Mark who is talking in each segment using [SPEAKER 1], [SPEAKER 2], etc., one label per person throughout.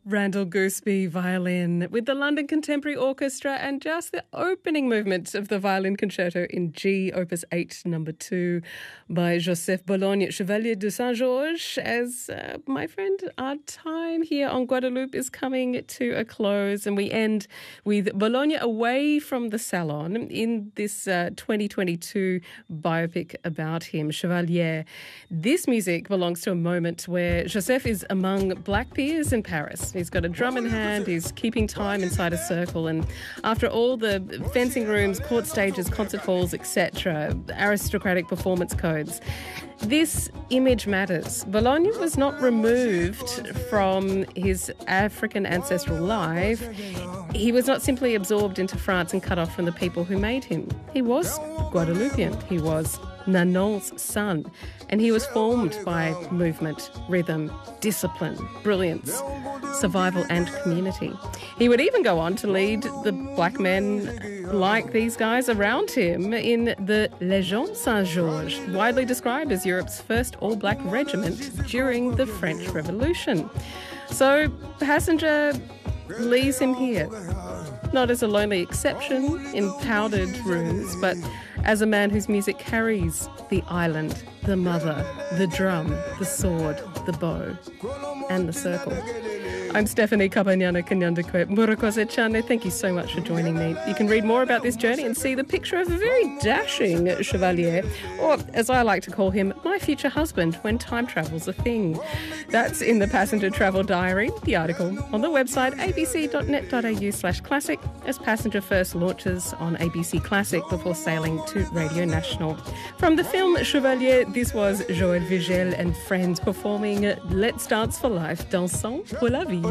[SPEAKER 1] Randall Gooseby violin with the London Contemporary Orchestra and just the opening movement of the violin concerto in G, Opus 8, number 2 by Joseph Bologne, Chevalier de Saint-Georges. As my friend, our time here on Guadeloupe is coming to a close, and we end with Bologne away from the salon in this 2022 biopic about him, Chevalier. This music belongs to a moment where Joseph is among black peers in Paris. He's got a drum in hand, he's keeping time inside a circle, and after all the fencing rooms, court stages, concert halls, etc., aristocratic performance codes, this image matters. Bologne was not removed from his African ancestral life. He was not simply absorbed into France and cut off from the people who made him. He was Guadeloupean. He was Nanon's son. And he was formed by movement, rhythm, discipline, brilliance, survival and community. He would even go on to lead the black men like these guys around him in the Légion Saint-Georges, widely described as Europe's first all-black regiment during the French Revolution. So Passenger leaves him here, not as a lonely exception in powdered rooms, but as a man whose music carries the island, the mother, the drum, the sword, the bow, and the circle. I'm Stephanie Kabanyana Kanyandakwe Murakoze Chane. Thank you so much for joining me. You can read more about this journey and see the picture of a very dashing Chevalier, or as I like to call him, my future husband when time travel's a thing. That's in the Passenger Travel Diary, the article on the website abc.net.au/classic as Passenger first launches on ABC Classic before sailing to Radio National. From the film Chevalier, this was Joël Vigel and friends performing Let's Dance for Life, Dansons pour la Vie.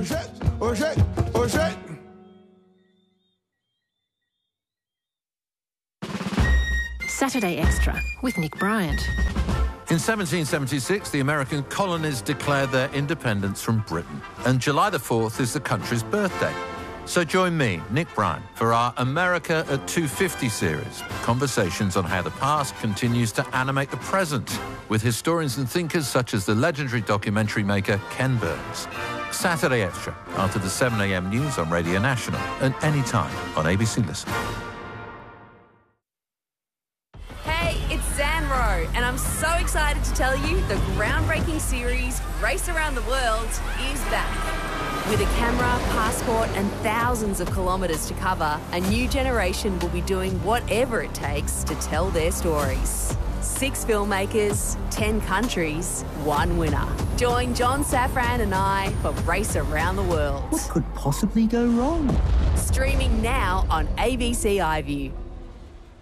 [SPEAKER 2] Saturday Extra with Nick Bryant.
[SPEAKER 3] In 1776, the American colonies declared their independence from Britain, and July the 4th is the country's birthday. So join me, Nick Bryant, for our America at 250 series, conversations on how the past continues to animate the present, with historians and thinkers such as the legendary documentary maker Ken Burns. Saturday Extra, after the 7 a.m. news on Radio National, and anytime on ABC Listen.
[SPEAKER 4] Hey, it's Zanro, and I'm so excited to tell you the groundbreaking series Race Around the World is back. With a camera, passport and thousands of kilometres to cover, a new generation will be doing whatever it takes to tell their stories. 6 filmmakers, 10 countries, 1 winner. Join John Safran and I for Race Around the World.
[SPEAKER 5] What could possibly go wrong?
[SPEAKER 4] Streaming now on ABC iView.